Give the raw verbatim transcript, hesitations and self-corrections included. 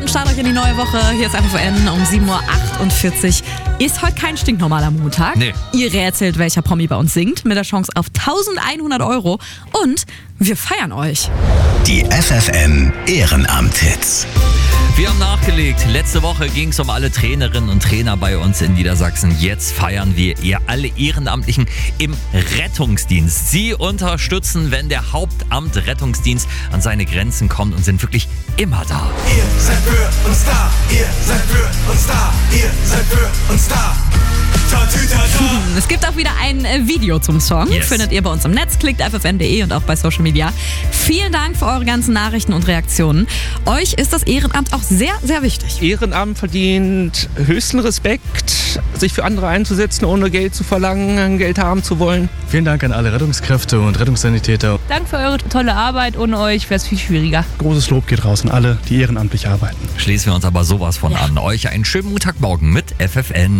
guten Start euch in die neue Woche. Hier ist F F N um sieben Uhr achtundvierzig. Ist heute kein stinknormaler Montag. Nee. Ihr rätselt, welcher Promi bei uns singt, mit der Chance auf eintausendeinhundert Euro. Und wir feiern euch. Die F F N Ehrenamt-Hits. Wir haben nachgelegt. Letzte Woche ging es um alle Trainerinnen und Trainer bei uns in Niedersachsen. Jetzt feiern wir ihr alle Ehrenamtlichen im Rettungsdienst. Sie unterstützen, wenn der Hauptamt Rettungsdienst an seine Grenzen kommt und sind wirklich immer da. Ihr seid für uns da, ihr seid für uns da, ihr seid für uns da. Tatütata. Es gibt auch wieder ein äh, Video zum Song. Yes. Findet ihr bei uns im Netz, klickt f f n punkt d e und auch bei Social Media. Vielen Dank für eure ganzen Nachrichten und Reaktionen. Euch ist das Ehrenamt auch sehr, sehr wichtig. Ehrenamt verdient höchsten Respekt, sich für andere einzusetzen, ohne Geld zu verlangen, Geld haben zu wollen. Vielen Dank an alle Rettungskräfte und Rettungssanitäter. Danke für eure tolle Arbeit. Ohne euch wäre es viel schwieriger. Großes Lob geht raus an alle, die ehrenamtlich arbeiten. Schließen wir uns aber sowas von an. Euch einen schönen Montagmorgen mit F F N.